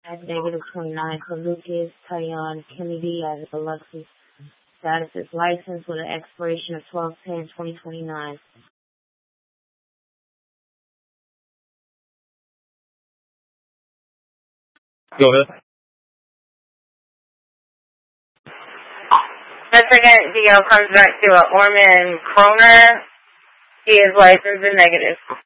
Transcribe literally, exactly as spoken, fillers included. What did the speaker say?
At negative twenty-nine, Lucas Tyon Kennedy as a Lexus status is licensed with an expiration of twelve ten twenty twenty-nine. Go ahead. Mister D L comes back to a Orman Kroner. He is licensed in negative.